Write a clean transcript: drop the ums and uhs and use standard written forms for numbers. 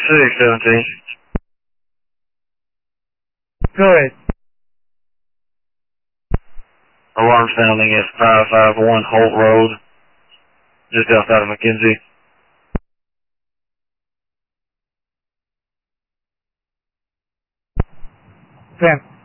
617. Go ahead. Alarm sounding at 551 Holt Road, just outside of McKenzie. Sam.